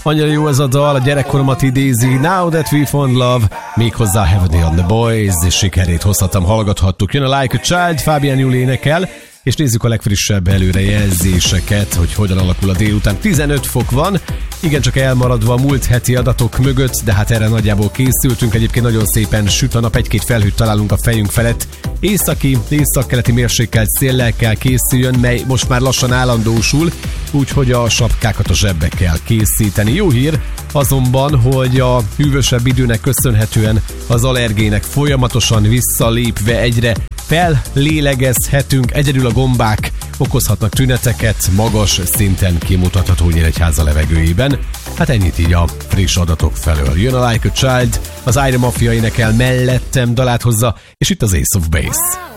Annyira jó ez a dal, a gyerekkoromat idézi, Now That We Found Love, méghozzá Have a Day on the Boys, és sikerét hozhattam, hallgathattuk. Jön a Like a Child, Fabian Jul énekel, és nézzük a legfrissebb előrejelzéseket, hogy hogyan alakul a délután. 15 fok van, igencsak elmaradva a múlt heti adatok mögött, de hát erre nagyjából készültünk. Egyébként nagyon szépen süt a nap, egy-két felhőt találunk a fejünk felett. Északkeleti mérsékelt széllel kell készüljön, mely most már lassan állandósul, úgyhogy a sapkákat a zsebbe kell készíteni. Jó hír azonban, hogy a hűvösebb időnek köszönhetően az allergének folyamatosan visszalépve egyre fellélegezhetünk, egyedül a gombák okozhatnak tüneteket magas szinten kimutatható Nyíregyháza levegőjében. Hát ennyit így a friss adatok felől. Jön a Like a Child, az Iron Mafia énekel mellettem dalát hozza, és itt az Ace of Base.